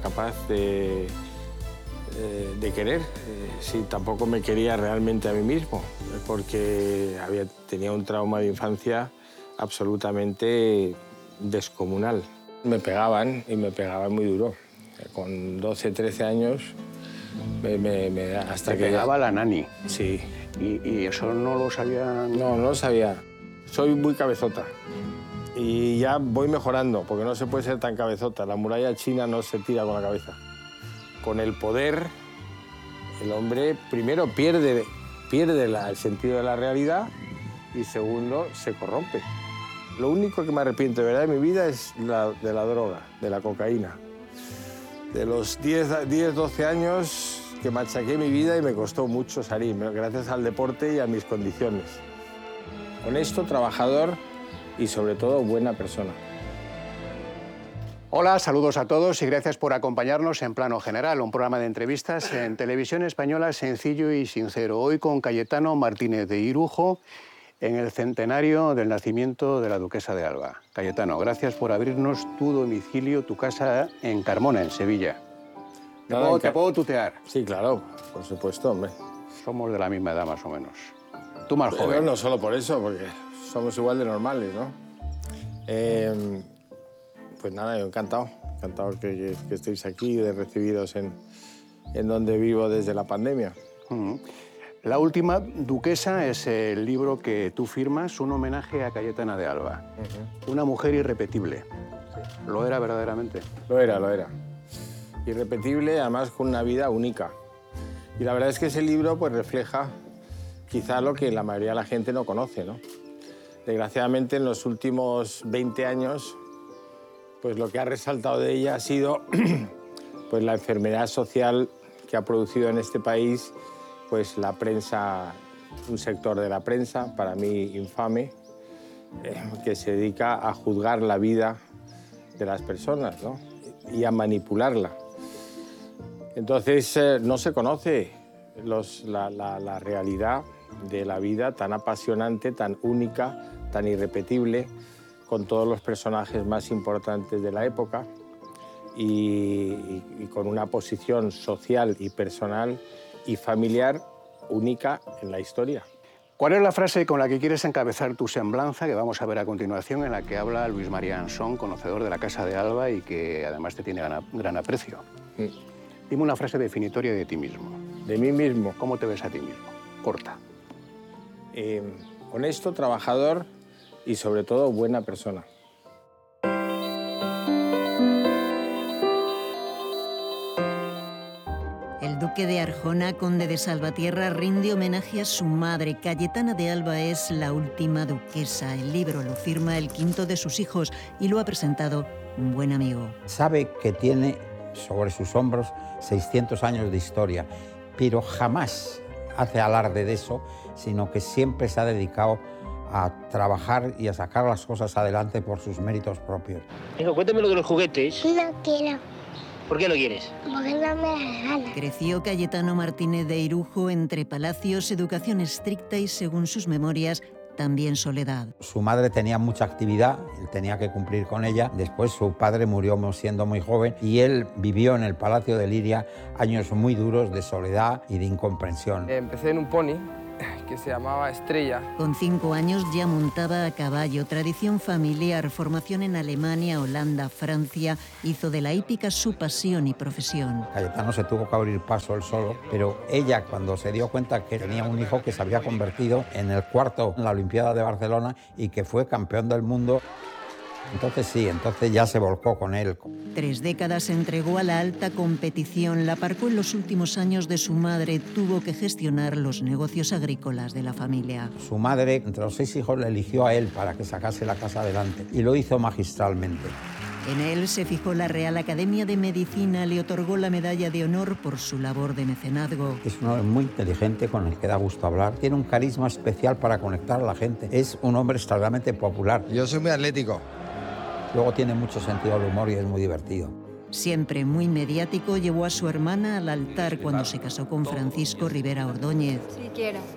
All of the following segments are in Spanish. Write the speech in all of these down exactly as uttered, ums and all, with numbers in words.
capaz de, de querer, si tampoco me quería realmente a mí mismo, porque había, tenía un trauma de infancia absolutamente descomunal. Me pegaban y me pegaban muy duro. Con doce, trece años, me, me, me, hasta ¿Te que... pegaba la nani? Sí. ¿Y, y eso no lo sabía? No, no lo sabía. Soy muy cabezota. Y ya voy mejorando, porque no se puede ser tan cabezota. La muralla china no se tira con la cabeza. Con el poder, el hombre primero pierde, pierde la, el sentido de la realidad y segundo, se corrompe. Lo único que me arrepiento de verdad de mi vida es la, de la droga, de la cocaína. De los diez, doce años que machaqué mi vida y me costó mucho salir, gracias al deporte y a mis condiciones. Honesto, trabajador y sobre todo buena persona. Hola, saludos a todos y gracias por acompañarnos en Plano General, un programa de entrevistas en televisión española sencillo y sincero. Hoy con Cayetano Martínez de Irujo, en el centenario del nacimiento de la duquesa de Alba. Cayetano, gracias por abrirnos tu domicilio, tu casa en Carmona, en Sevilla. ¿Te, puedo, ¿Te puedo tutear? Sí, claro, por supuesto, hombre. Somos de la misma edad, más o menos. Tú más Pero joven. No solo por eso, porque somos igual de normales, ¿no? Eh, pues nada, yo encantado. Encantado que, que, que estéis aquí, de recibiros en, en donde vivo desde la pandemia. Uh-huh. La última duquesa es el libro que tú firmas, un homenaje a Cayetana de Alba. Uh-huh. Una mujer irrepetible. Sí. ¿Lo era verdaderamente? Lo era, lo era. Irrepetible, además con una vida única. Y la verdad es que ese libro pues, refleja quizá lo que la mayoría de la gente no conoce, ¿no? Desgraciadamente, en los últimos veinte años, pues lo que ha resaltado de ella ha sido pues, la enfermedad social que ha producido en este país pues, la prensa, un sector de la prensa, para mí infame, eh, que se dedica a juzgar la vida de las personas, ¿no? Y a manipularla. Entonces, eh, no se conoce los, la, la, la realidad de la vida tan apasionante, tan única, tan irrepetible, con todos los personajes más importantes de la época y, y, y con una posición social y personal y familiar única en la historia. ¿Cuál es la frase con la que quieres encabezar tu semblanza, que vamos a ver a continuación, en la que habla Luis María Ansón, conocedor de la Casa de Alba y que además te tiene gran, gran aprecio? Mm. Dime una frase definitoria de ti mismo. ¿De mí mismo? ¿Cómo te ves a ti mismo? Corta. Eh, honesto, trabajador y sobre todo buena persona. El duque de Arjona, conde de Salvatierra, rinde homenaje a su madre. Cayetana de Alba es la última duquesa. El libro lo firma el quinto de sus hijos y lo ha presentado un buen amigo. Sabe que tiene sobre sus hombros seiscientos años de historia, pero jamás hace alarde de eso, sino que siempre se ha dedicado a trabajar y a sacar las cosas adelante por sus méritos propios. Hijo, cuéntame lo de los juguetes. No quiero. ¿Por qué no quieres? Porque no me da gana. Creció Cayetano Martínez de Irujo entre palacios, educación estricta y, según sus memorias, también soledad. Su madre tenía mucha actividad, él tenía que cumplir con ella. Después su padre murió siendo muy joven y él vivió en el Palacio de Liria años muy duros de soledad y de incomprensión. Empecé en un pony que se llamaba Estrella. Con cinco años ya montaba a caballo, tradición familiar, formación en Alemania, Holanda, Francia, hizo de la hípica su pasión y profesión. Cayetano se tuvo que abrir paso él solo, pero ella, cuando se dio cuenta que tenía un hijo que se había convertido en el cuarto en la Olimpiada de Barcelona y que fue campeón del mundo, entonces sí, entonces ya se volcó con él. Tres décadas se entregó a la alta competición, la aparcó en los últimos años de su madre, tuvo que gestionar los negocios agrícolas de la familia. Su madre, entre los seis hijos, le eligió a él para que sacase la casa adelante y lo hizo magistralmente. En él se fijó la Real Academia de Medicina, le otorgó la medalla de honor por su labor de mecenazgo. Es un hombre muy inteligente, con el que da gusto hablar. Tiene un carisma especial para conectar a la gente. Es un hombre extremadamente popular. Yo soy muy atlético. Luego tiene mucho sentido del humor y es muy divertido. Siempre muy mediático, llevó a su hermana al altar cuando se casó con Francisco Rivera Ordóñez. Sí, quiero.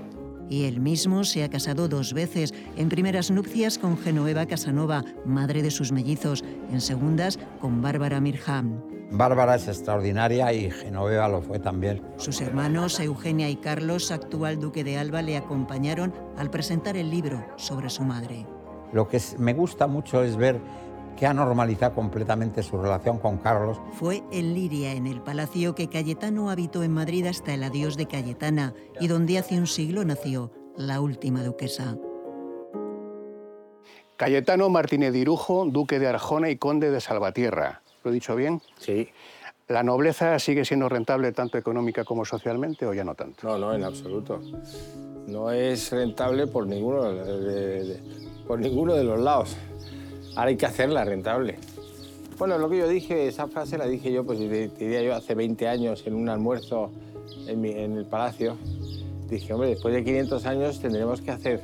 Y él mismo se ha casado dos veces, en primeras nupcias con Genoveva Casanova, madre de sus mellizos, en segundas con Bárbara Mirham. Bárbara es extraordinaria y Genoveva lo fue también. Sus hermanos Eugenia y Carlos, actual duque de Alba, le acompañaron al presentar el libro sobre su madre. Lo que me gusta mucho es ver que ha normalizado completamente su relación con Carlos. Fue en Liria, en el palacio que Cayetano habitó en Madrid hasta el adiós de Cayetana y donde hace un siglo nació la última duquesa. Cayetano Martínez de Irujo, duque de Arjona y conde de Salvatierra. ¿Lo he dicho bien? Sí. ¿La nobleza sigue siendo rentable tanto económica como socialmente o ya no tanto? No, no, en absoluto. No es rentable por ninguno de, de, de, por ninguno de los lados. Ahora hay que hacerla rentable. Bueno, lo que yo dije, esa frase la dije yo, pues diría yo, hace veinte años en un almuerzo en, mi, en el palacio. Dije, hombre, después de quinientos años tendremos que hacer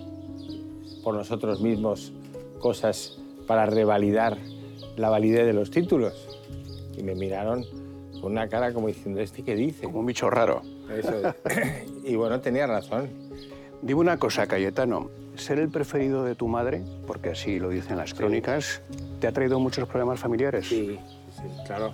por nosotros mismos cosas para revalidar la validez de los títulos. Y me miraron con una cara como diciendo, ¿este qué dice? Como un bicho raro. Eso es. Y bueno, tenía razón. Dime una cosa, Cayetano. Ser el preferido de tu madre, porque así lo dicen las crónicas, sí. ¿Te ha traído muchos problemas familiares? Sí, sí, claro.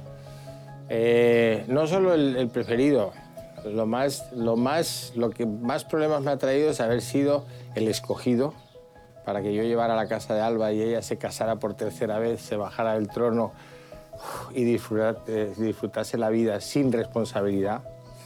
Eh, no solo el, el preferido, lo, más, lo, más, lo que más problemas me ha traído es haber sido el escogido para que yo llevara a la casa de Alba y ella se casara por tercera vez, se bajara del trono y disfrutar, eh, disfrutase la vida sin responsabilidad.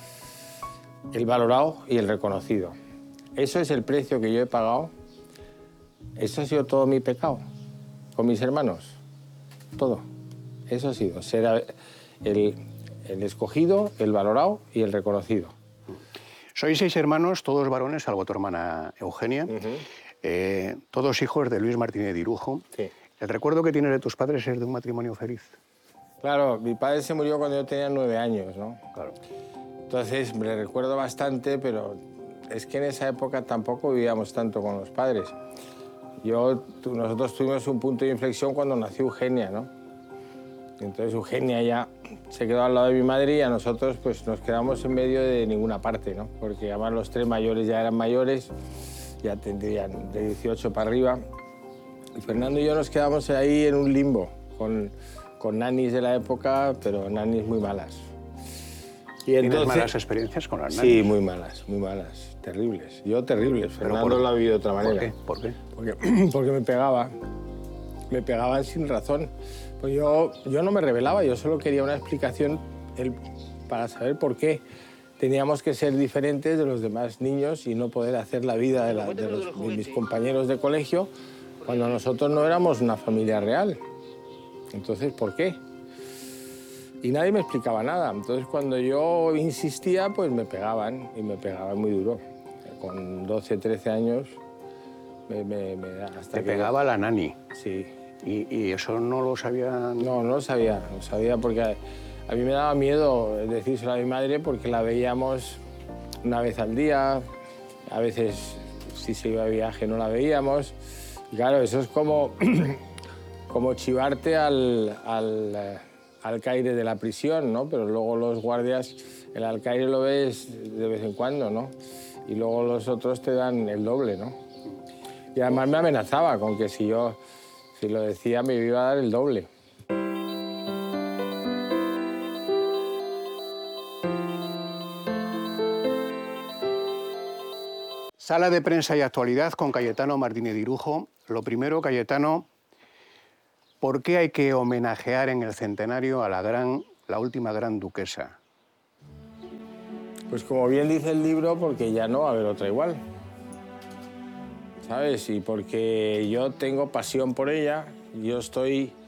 El valorado y el reconocido. Eso es el precio que yo he pagado. Eso ha sido todo mi pecado, con mis hermanos, todo. Eso ha sido, ser el, el escogido, el valorado y el reconocido. Sois seis hermanos, todos varones, salvo tu hermana Eugenia, uh-huh. eh, todos hijos de Luis Martínez de Irujo. Sí. ¿El recuerdo que tienes de tus padres es de un matrimonio feliz? Claro, mi padre se murió cuando yo tenía nueve años, ¿no? Claro. Entonces, me recuerdo bastante, pero es que en esa época tampoco vivíamos tanto con los padres. Yo, tú, nosotros tuvimos un punto de inflexión cuando nació Eugenia, ¿no? Entonces Eugenia ya se quedó al lado de mi madre y a nosotros pues nos quedamos en medio de ninguna parte, ¿no? Porque además los tres mayores ya eran mayores, ya tendrían de dieciocho para arriba. Y Fernando y yo nos quedamos ahí en un limbo, con, con nanis de la época, pero nanis muy malas. Y entonces, ¿tienes malas experiencias con las nanis? Sí, muy malas, muy malas, terribles. Yo terribles, Fernando por, lo ha vivido de otra manera. ¿Por qué? ¿Por qué? Porque, porque me pegaba, me pegaban sin razón. Pues yo, yo no me rebelaba, yo solo quería una explicación el, para saber por qué teníamos que ser diferentes de los demás niños y no poder hacer la vida de, la, de, los, de mis compañeros de colegio cuando nosotros no éramos una familia real. Entonces, ¿por qué? Y nadie me explicaba nada. Entonces, cuando yo insistía, pues me pegaban, y me pegaban muy duro. Con doce, trece años, me, me, me, hasta Te que... pegaba la nani. Sí. ¿Y, y eso no lo sabía? No, no lo sabía. No sabía porque a, a mí me daba miedo decírselo a mi madre porque la veíamos una vez al día. A veces, si se iba de viaje, no la veíamos. Y claro, eso es como, como chivarte al... al alcaide de la prisión, ¿no? Pero luego los guardias, el alcaide lo ves de vez en cuando, ¿no? Y luego los otros te dan el doble, ¿no? Y además me amenazaba con que si yo, si lo decía, me iba a dar el doble. Sala de prensa y actualidad con Cayetano Martínez de Irujo. Lo primero, Cayetano, ¿por qué hay que homenajear en el centenario a la, gran, la última gran duquesa? Pues como bien dice el libro, porque ya no va a haber otra igual. ¿Sabes? Y porque yo tengo pasión por ella, yo estoy